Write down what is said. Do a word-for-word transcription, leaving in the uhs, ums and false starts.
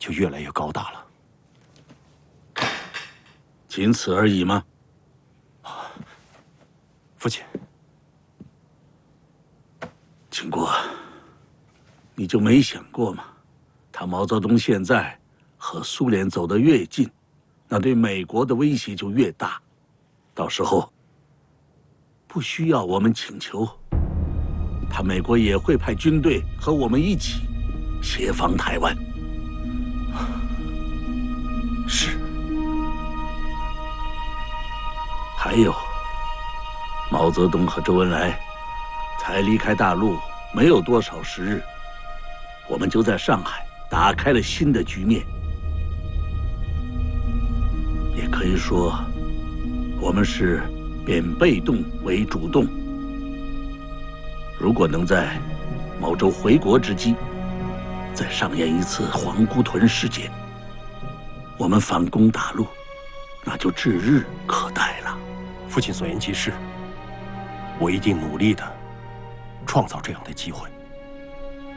就越来越高大了。 仅此而已吗？ 父亲， 经过，你就没想过吗？他毛泽东现在和苏联走得越近，那对美国的威胁就越大。到时候不需要我们请求，他美国也会派军队和我们一起协防台湾。 是。 还有，毛泽东和周恩来才离开大陆没有多少时日，我们就在上海打开了新的局面。也可以说，我们是变被动为主动。如果能在毛周回国之际，再上演一次皇姑屯事件，我们反攻大陆，那就指日可待了。 父亲所言极是，我一定努力的创造这样的机会。